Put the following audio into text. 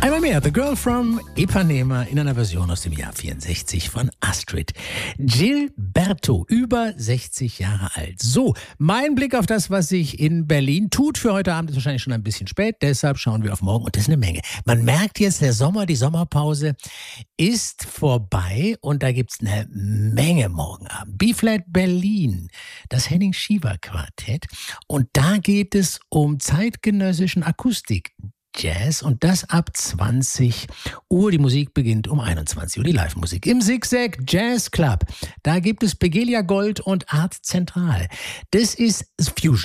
Einmal mehr, The Girl from Ipanema in einer Version aus dem Jahr 64 von Astrid Gilberto, über 60 Jahre alt. So, mein Blick auf das, was sich in Berlin tut für heute Abend, ist wahrscheinlich schon ein bisschen spät, deshalb schauen wir auf morgen und das ist eine Menge. Man merkt jetzt, der Sommer, die Sommerpause ist vorbei und da gibt es eine Menge morgen Abend. B-Flat Berlin, das Henning Schieber Quartett und da geht es um zeitgenössischen Akustik. Jazz und das ab 20 Uhr. Die Musik beginnt um 21 Uhr, die Live-Musik. Im Zigzag Jazz Club, da gibt es Begelia Gold und Art Zentral. Das ist Fusion.